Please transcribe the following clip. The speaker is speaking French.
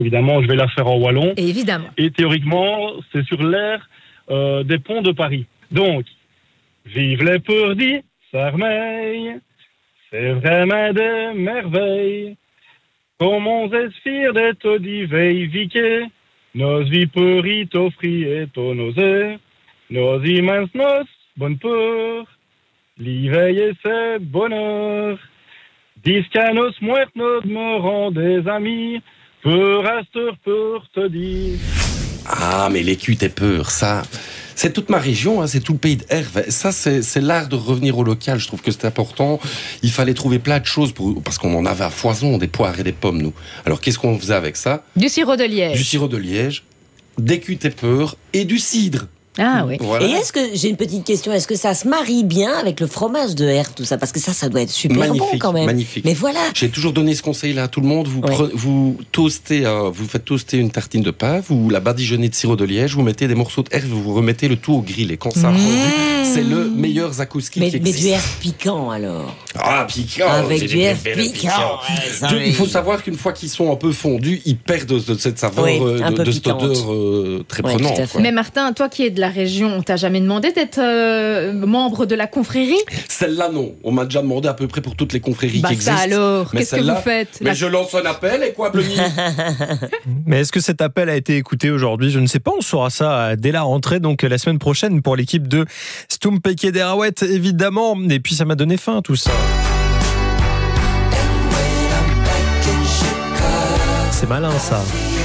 Évidemment, je vais la faire en wallon. Évidemment. Et théoriquement, c'est sur l'aire des ponts de Paris. Donc, vive les perdis, s'armeille, c'est vraiment des merveilles. Comme on s'espire d'être diveille viqué, nos vies perdis t'offrir et t'onoser, nos immenses nos bonne peur, l'éveil c'est bonheur. Disqu'à nos muertes nos demeurons des amis, peur à peur te dire. Ah, mais l'écu t'es peur, ça... C'est toute ma région, hein, c'est tout le pays de Herve. Ça, c'est l'art de revenir au local. Je trouve que c'est important. Il fallait trouver plein de choses parce qu'on en avait à foison, des poires et des pommes, nous. Alors, qu'est-ce qu'on faisait avec ça ? Du sirop de liège. Du sirop de liège, des culs-peurs et du cidre. Ah oui. Voilà. Et est-ce que, j'ai une petite question, est-ce que ça se marie bien avec le fromage de Herve, tout ça? Parce que ça doit être super bon quand même. Magnifique. Mais voilà. J'ai toujours donné ce conseil-là à tout le monde. Vous toastez, vous faites toaster une tartine de pain, vous la badigeonnez de sirop de liège, vous mettez des morceaux de herbe, vous remettez le tout au grill. Et quand ça a rendu, c'est le meilleur zakouski qui existe. Mais du herbe piquant alors. Ah, piquant. Avec du herbe piquant. Il faut savoir qu'une fois qu'ils sont un peu fondus, ils perdent de cette saveur, de cette odeur très prenante. Mais Martin, toi qui es de la région, on t'a jamais demandé d'être membre de la confrérie ? Celle-là, non. On m'a déjà demandé à peu près pour toutes les confréries qui existent. Ça alors, qu'est-ce que vous faites ? Mais je lance un appel et quoi, Blony ? Mais est-ce que cet appel a été écouté aujourd'hui ? Je ne sais pas, on saura ça dès la rentrée, donc la semaine prochaine pour l'équipe de Stumpeke d'Erawet, évidemment. Et puis ça m'a donné faim tout ça. C'est malin ça.